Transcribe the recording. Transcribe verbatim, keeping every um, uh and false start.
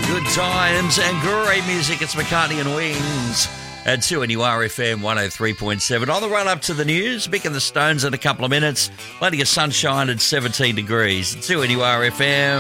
Good times and great music. It's McCartney and Wings at two N U R F M one oh three point seven. On the run up to the news, Mick and the Stones in a couple of minutes. Plenty of sunshine at seventeen degrees. two N U R F M.